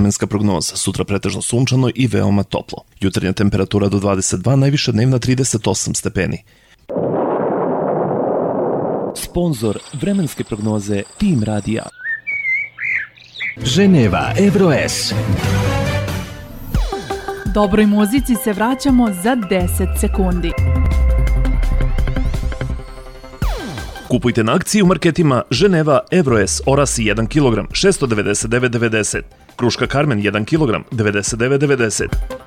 vremenska prognoza. Sutra pretežno sunčano i veoma toplo. Jutarnja temperatura do 22, najviša dnevna 38 stepeni. Sponzor vremenske prognoze Tim Radija. Ženeva Evroes. Dobroj muzici se vraćamo za 10 sekundi. Kupujte na akciji u marketima Ženeva Evroes orasi 1 kg 699,90. Kruška Karmen 1 kg 99,90.